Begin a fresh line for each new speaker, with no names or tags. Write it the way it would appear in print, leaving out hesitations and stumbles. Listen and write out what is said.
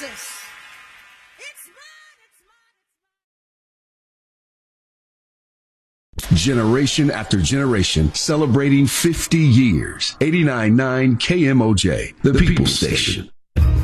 Jesus.
Generation after generation, celebrating 50 years. 89.9 KMOJ, the People's Station.